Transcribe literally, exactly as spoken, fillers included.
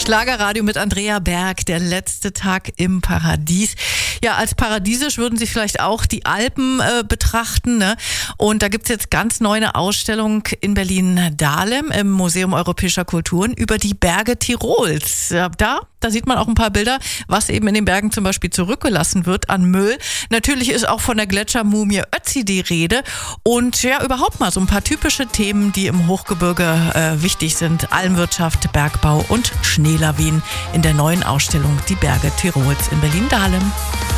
Schlagerradio mit Andrea Berg, der letzte Tag im Paradies. Ja, als paradiesisch würden Sie vielleicht auch die Alpen äh, betrachten, ne? Und da gibt's jetzt ganz neu eine Ausstellung in Berlin-Dahlem im Museum Europäischer Kulturen über die Berge Tirols. Ja, da, da sieht man auch ein paar Bilder, was eben in den Bergen zum Beispiel zurückgelassen wird an Müll. Natürlich ist auch von der Gletschermumie Ötzi die Rede und ja, überhaupt mal so ein paar typische Themen, die im Hochgebirge äh, wichtig sind. Almwirtschaft, Bergbau und Schneelawinen in der neuen Ausstellung Die Berge Tirols in Berlin-Dahlem.